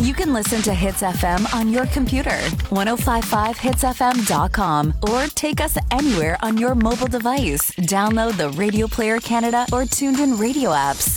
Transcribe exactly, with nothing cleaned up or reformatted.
You can listen to Hits F M on your computer, ten fifty-five hits f m dot com, or take us anywhere on your mobile device. Download the Radio Player Canada or Tuned In Radio apps.